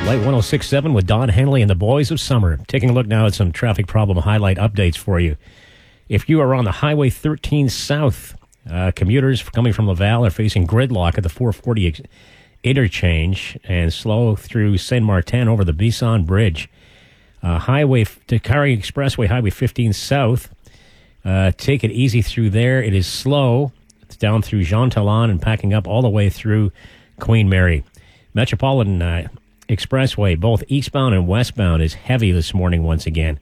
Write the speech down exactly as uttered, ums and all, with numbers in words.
Light one oh six point seven with Don Henley and the Boys of Summer. Taking a look now at some traffic problem highlight updates for you. If you are on the Highway thirteen South, uh, commuters coming from Laval are facing gridlock at the four forty ex- interchange and slow through Saint Martin over the Bisson Bridge. Uh, highway to Kari Expressway, Highway fifteen South. Uh, take it easy through there. It is slow. It's down through Jean Talon and packing up all the way through Queen Mary. Metropolitan uh, Expressway, both eastbound and westbound, is heavy this morning once again.